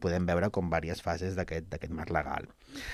podem veure com diverses fases d'aquest marc legal.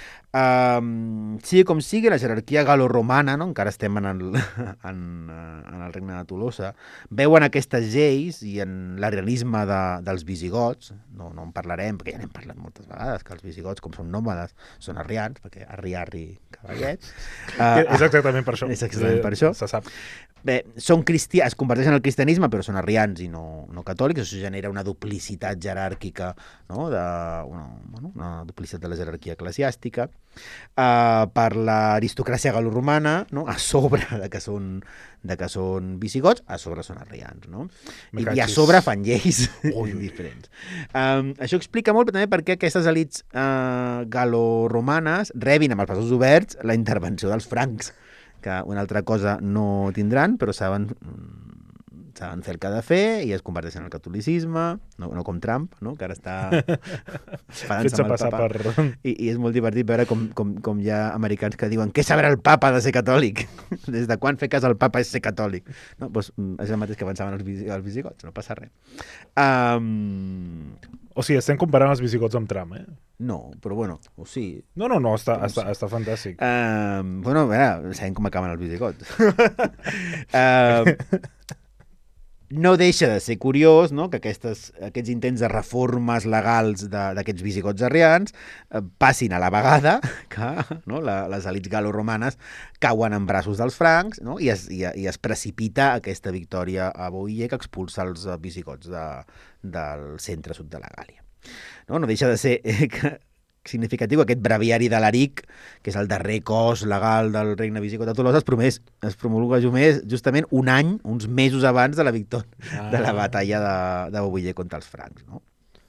Sigui com sigui, la jerarquia gal·loromana, no? Encara estem en el regne de Tolosa, veuen aquestes lleis i en l'arianisme dels visigots, no en parlarem, perquè ja n'hem parlat moltes vegades, que els visigots, com són nòmades, són arrians, perquè arri, cavallets. És exactament per això. És exactament per això. Se sap. Bé, són cristians, es converteixen al cristianisme, però són arrians i no catòlics, això genera una duplicitat jeràrquica, no? Una duplicitat de la jerarquia eclesiàstica. Per l'aristocràcia gal·loromana, no? A sobre de que són visigots, a sobre són arrians, no? I a sobre fan lleis diferents. Això explica molt també per què aquestes elites gal·loromanes rebin amb els braços oberts la intervenció dels francs, que una altra cosa no tindran, però saben fer el que ha de fer i es converteixen al catolicisme, no com Trump, no? Que ara està fent-se passar per... I és molt divertit veure com hi ha americans que diuen què sabrà el papa de ser catòlic? Des de quan fer cas al papa és ser catòlic? No? Doncs és el mateix que pensaven els visigots, no passa res. O sigui, estem comparant els visigots amb Trump, eh? No, però bueno, o sigui... No, està fantàstic. Bueno, a veure, sabem com acaben els visigots. No deixa de ser curiós, no?, que aquests intents de reformes legals d'aquests visigots arrians passin a la vegada que, no, les elites gal·loromanes cauen en braços dels francs, no?, i es precipita aquesta victòria a Boïe que expulsa els visigots del centre-sud de la Gàlia. No deixa de ser significatiu aquest breviari de l'Aric, que és el darrer cos legal del regne visigot de Tolosa, es promulga justament un any, uns mesos abans de la victòria de la batalla de Boïe contra els francs. No?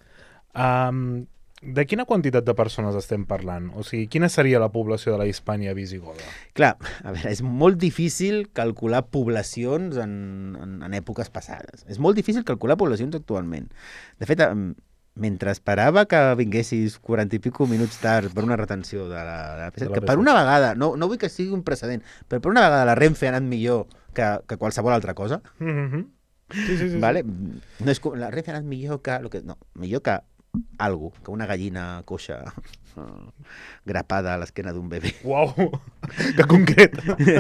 De quina quantitat de persones estem parlant? O sigui, quina seria la població de la Hispània visigoda? Clar, a veure, és molt difícil calcular poblacions en èpoques passades. És molt difícil calcular poblacions actualment. De fet, mentre esperava que vinguessis 40 i pico minuts tard per una retenció de la PSET, que per una vegada, no vull que sigui un precedent, però per una vegada la Renfe ha anat millor que qualsevol altra cosa. Sí. Vale? No és, la Renfe ha anat millor que... millor que algo, que una gallina coixa grapada a l'esquena d'un bebè. Uau, que concret.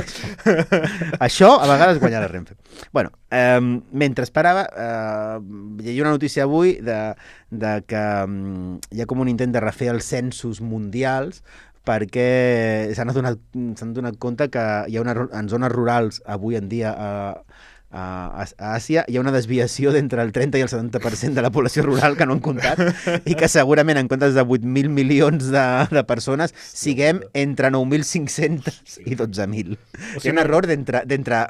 Això a vegades guanya la Renfe. Bueno, mentre esperava, llegia una notícia avui de que hi ha com un intent de refer els censos mundials perquè s'han donat compte que hi ha en zones rurals avui en dia a Àsia hi ha una desviació d'entre el 30 i el 70% de la població rural que no han comptat i que segurament en comptes de 8.000 milions de persones siguem entre 9.500 i 12.000. Hi ha un error d'entre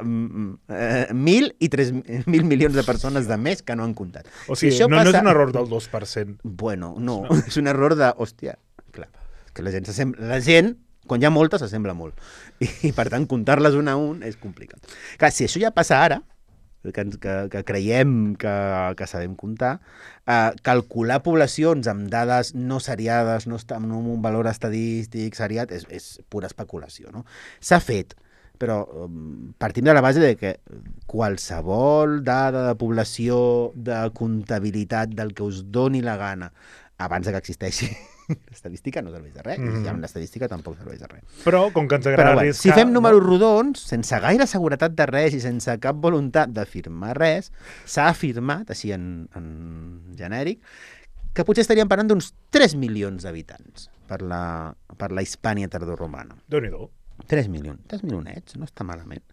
1.000 i 3.000 milions de persones de més que no han comptat. O sigui, no és un error del 2%. Bueno, no. És un error de... Hòstia, clar, que la gent quan hi ha moltes, s'assembla molt. I per tant, comptar-les una a un és complicat. Clar, si això ja passa ara, que creiem que sabem comptar, calcular poblacions amb dades no seriades, no amb un valor estadístic seriat, és pura especulació. No? S'ha fet, però partim de la base de que qualsevol dada de població, de comptabilitat, del que us doni la gana, abans que existeixi l'estadística no serveix de res, i amb l'estadística tampoc serveix de res. Però, com que ens agrada arriscar... Si fem números rodons, sense gaire seguretat de res i sense cap voluntat d'afirmar res, s'ha afirmat, així en genèric, que potser estaríem parlant d'uns 3 milions d'habitants per la Hispània tardoromana. Déu-n'hi-do. 3 milionets, no està malament.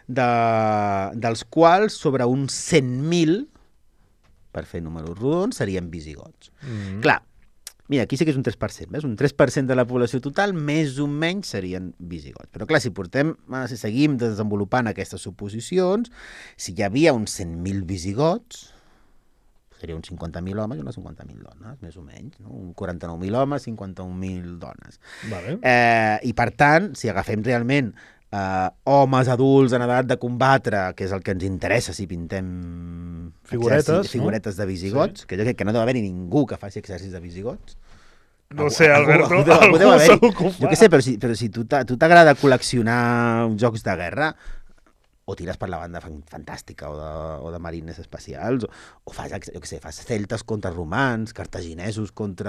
Dels quals, sobre uns 100.000, per fer números rodons, serien visigots. Clar, mira, aquí sí que és un 3%, ves? Un 3% de la població total, més o menys serien visigots. Però clar, si seguim desenvolupant aquestes suposicions, si hi havia uns 100.000 visigots, seria uns 50.000 homes i unes 50.000 dones, més o menys, no? Un 49.000 homes, 51.000 dones. Vale. I per tant, si agafem realment homes adults en edat de combatre, que és el que ens interessa si pintem figuretes de visigots, que jo crec que no deu haver-hi ningú que faci exèrcits de visigots. No sé, Alberto, algú segur que ho fa. Jo què sé, però si tu t'agrada col·leccionar jocs de guerra, o tires per la banda fantàstica o de marines espacials, o fas, jo què sé, fas celtes contra romans, cartaginesos contra